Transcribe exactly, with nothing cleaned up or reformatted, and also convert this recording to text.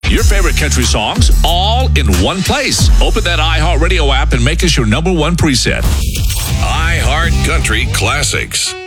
Your favorite country songs all in one place. Open that iHeartRadio app and make us your number one preset. iHeart Country Classics.